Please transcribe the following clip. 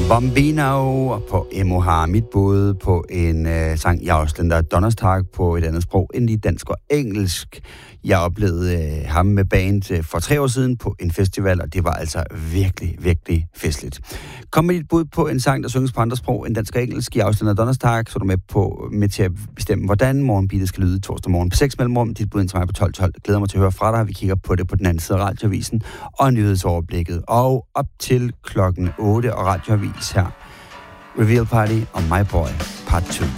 Bambino på Emoha, mit bud på en sang, jeg også den der Donnerstag på et andet sprog end i dansk og engelsk. Jeg oplevede ham med band for 3 år siden på en festival, og det var altså virkelig, virkelig festligt. Kom med dit bud på en sang, der synges på andre sprog end dansk og engelsk i afsnit af Donnerstag, så er du med til at bestemme, hvordan morgenbeatet skal lyde torsdag morgen på 6 mellemrum. Dit bud ind til mig på 12.12. Glæder mig til at høre fra dig. Vi kigger på det på den anden side af radioavisen og nyhedsoverblikket. Og op til klokken 8 og radioavis her. Reveal Party og My Boy Part 2.